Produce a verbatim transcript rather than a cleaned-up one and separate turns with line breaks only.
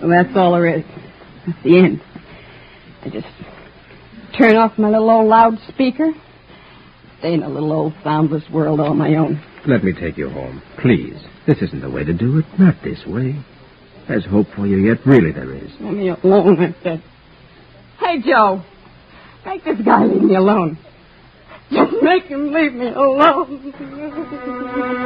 Well, that's all there is. That's the end. I just turn off my little old loudspeaker, stay in a little old soundless world all my own.
Let me take you home, please. This isn't the way to do it. Not this way. There's hope for you yet. Really, there is.
Leave me alone, I said. Hey, Joe. Make this guy leave me alone. Just make him leave me alone.